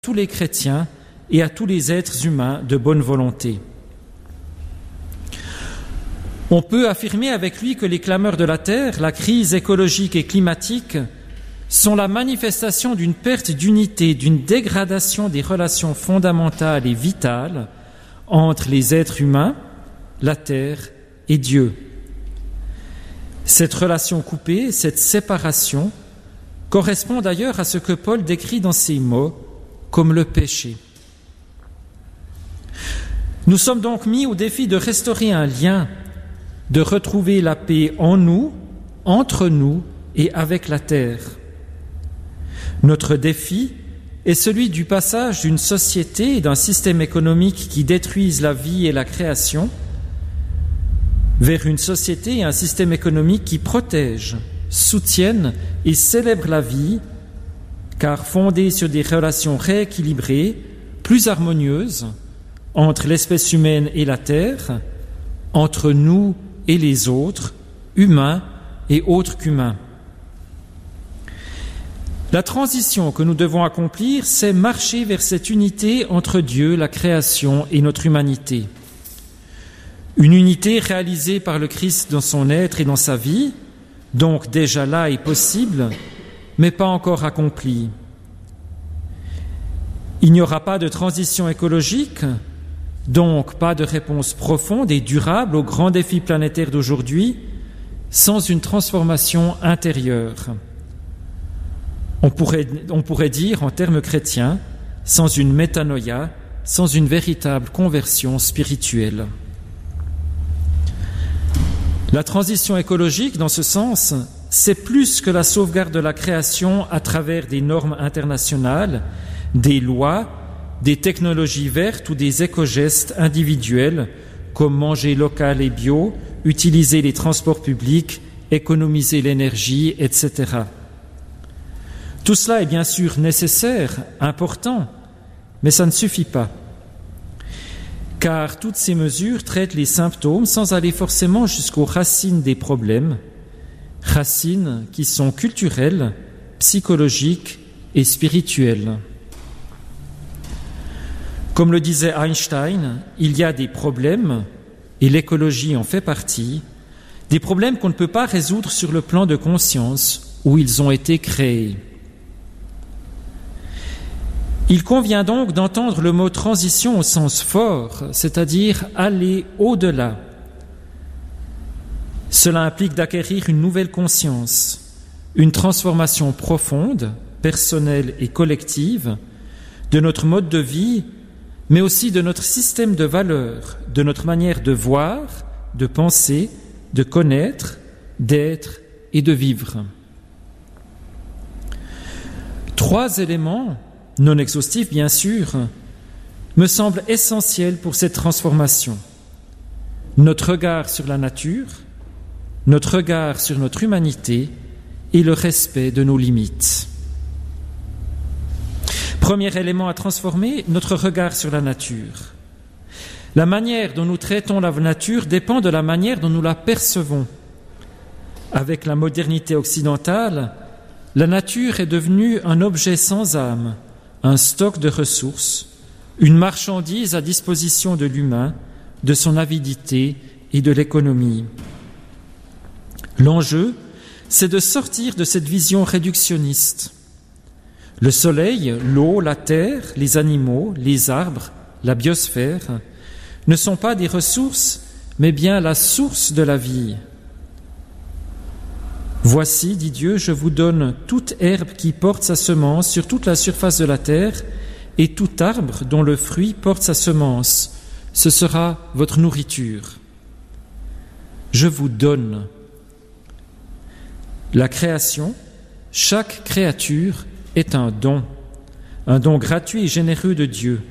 tous les chrétiens et à tous les êtres humains de bonne volonté. On peut affirmer avec lui que les clameurs de la terre, la crise écologique et climatique, sont la manifestation d'une perte d'unité, d'une dégradation des relations fondamentales et vitales entre les êtres humains, la terre et Dieu. Cette relation coupée, cette séparation, correspond d'ailleurs à ce que Paul décrit dans ces mots comme le péché. Nous sommes donc mis au défi de restaurer un lien, de retrouver la paix en nous, entre nous et avec la terre. Notre défi est celui du passage d'une société et d'un système économique qui détruisent la vie et la création vers une société et un système économique qui protègent, soutiennent et célèbrent la vie, car fondés sur des relations rééquilibrées, plus harmonieuses, entre l'espèce humaine et la terre, entre nous et les autres, humains et autres qu'humains. La transition que nous devons accomplir, c'est marcher vers cette unité entre Dieu, la création et notre humanité. Une unité réalisée par le Christ dans son être et dans sa vie, donc déjà là et possible, mais pas encore accomplie. Il n'y aura pas de transition écologique, donc pas de réponse profonde et durable aux grands défis planétaires d'aujourd'hui, sans une transformation intérieure. On pourrait dire, en termes chrétiens, sans une métanoïa, sans une véritable conversion spirituelle. La transition écologique, dans ce sens, c'est plus que la sauvegarde de la création à travers des normes internationales, des lois, des technologies vertes ou des éco-gestes individuels, comme manger local et bio, utiliser les transports publics, économiser l'énergie, etc. Tout cela est bien sûr nécessaire, important, mais ça ne suffit pas. Car toutes ces mesures traitent les symptômes sans aller forcément jusqu'aux racines des problèmes, racines qui sont culturelles, psychologiques et spirituelles. Comme le disait Einstein, il y a des problèmes, et l'écologie en fait partie, des problèmes qu'on ne peut pas résoudre sur le plan de conscience où ils ont été créés. Il convient donc d'entendre le mot transition au sens fort, c'est-à-dire aller au-delà. Cela implique d'acquérir une nouvelle conscience, une transformation profonde, personnelle et collective, de notre mode de vie, mais aussi de notre système de valeurs, de notre manière de voir, de penser, de connaître, d'être et de vivre. 3 éléments, non exhaustifs bien sûr, me semblent essentiels pour cette transformation. Notre regard sur la nature, notre regard sur notre humanité et le respect de nos limites. Premier élément à transformer, notre regard sur la nature. La manière dont nous traitons la nature dépend de la manière dont nous la percevons. Avec la modernité occidentale, la nature est devenue un objet sans âme, un stock de ressources, une marchandise à disposition de l'humain, de son avidité et de l'économie. L'enjeu, c'est de sortir de cette vision réductionniste. Le soleil, l'eau, la terre, les animaux, les arbres, la biosphère ne sont pas des ressources, mais bien la source de la vie. Voici, dit Dieu, je vous donne toute herbe qui porte sa semence sur toute la surface de la terre et tout arbre dont le fruit porte sa semence. Ce sera votre nourriture. Je vous donne. La création, chaque créature est un don gratuit et généreux de Dieu.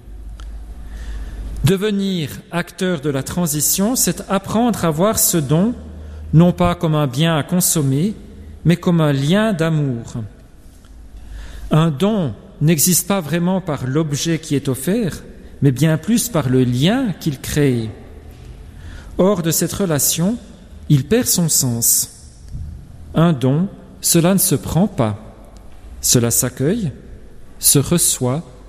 Devenir acteur de la transition, c'est apprendre à voir ce don non pas comme un bien à consommer, mais comme un lien d'amour. Un don n'existe pas vraiment par l'objet qui est offert, mais bien plus par le lien qu'il crée. Hors de cette relation, il perd son sens. Un don, cela ne se prend pas. Cela s'accueille, se reçoit